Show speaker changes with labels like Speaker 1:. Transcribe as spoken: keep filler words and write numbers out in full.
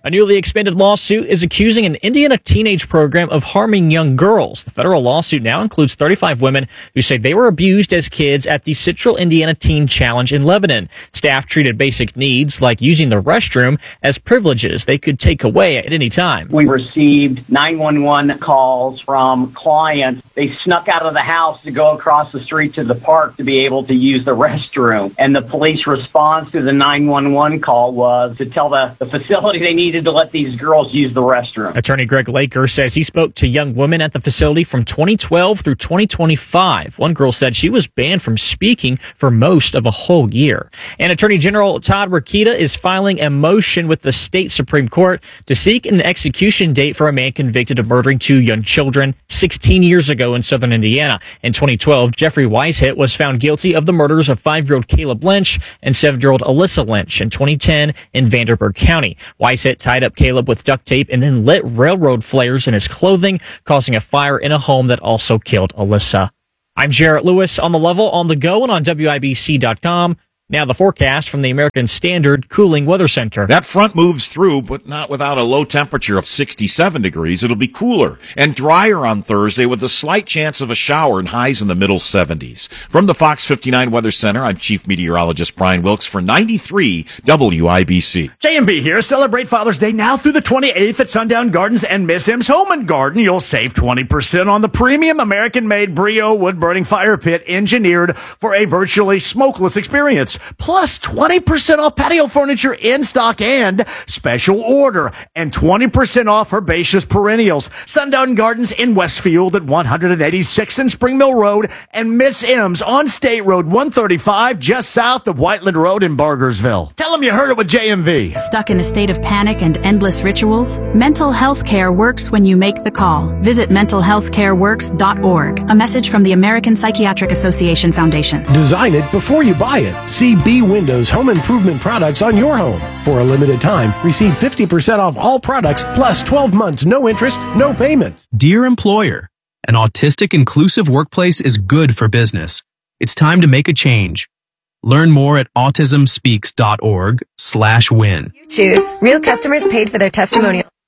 Speaker 1: A newly expanded lawsuit is accusing an Indiana teenage program of harming young girls. The federal lawsuit now includes thirty-five women who say they were abused as kids at the Central Indiana Teen Challenge in Lebanon. Staff treated basic needs like using the restroom as privileges they could take away at any time.
Speaker 2: We received nine one one calls from clients. They snuck out of the house to go across the street to the park to be able to use the restroom. And the police response to the nine one one call was to tell the, the facility they needed to let these girls use the restroom.
Speaker 1: Attorney Greg Laker says he spoke to young women at the facility from twenty twelve through twenty twenty-five. One girl said she was banned from speaking for most of a whole year. And Attorney General Todd Rokita is filing a motion with the state Supreme Court to seek an execution date for a man convicted of murdering two young children sixteen years ago in southern Indiana. In twenty twelve, Jeffrey Weishit was found guilty of the murders of five-year-old Caleb Lynch and seven-year-old Alyssa Lynch in twenty ten in Vanderburgh County. Weishit tied up Caleb with duct tape and then lit railroad flares in his clothing, causing a fire in a home that also killed Alyssa. I'm Jarrett Lewis on the level, on the go, and on W I B C dot com. Now the forecast from the American Standard Cooling Weather Center.
Speaker 3: That front moves through, but not without a low temperature of sixty-seven degrees. It'll be cooler and drier on Thursday with a slight chance of a shower and highs in the middle seventies. From the Fox fifty-nine Weather Center, I'm Chief Meteorologist Brian Wilkes for ninety-three W I B C.
Speaker 4: J M V here. Celebrate Father's Day now through the twenty-eighth at Sundown Gardens and Miss M's Home and Garden. You'll save twenty percent on the premium American-made Brio wood-burning fire pit engineered for a virtually smokeless experience. Plus twenty percent off patio furniture in stock and special order. And twenty percent off herbaceous perennials. Sundown Gardens in Westfield at one eighty-sixth and Spring Mill Road. And Miss M's on State Road one thirty-five just south of Whiteland Road in Bargersville. Tell them you heard it with J M V.
Speaker 5: Stuck in a state of panic and endless rituals? Mental health care works when you make the call. Visit mental health care works dot org. A message from the American Psychiatric Association Foundation.
Speaker 6: Design it before you buy it. See B Windows home improvement products on your home. For a limited time, receive fifty percent off all products plus twelve months, no interest, no payments.
Speaker 7: Dear employer, an autistic inclusive workplace is good for business. It's time to make a change. Learn more at autism speaks dot org slash win.
Speaker 8: Choose. Real customers paid for their testimonial.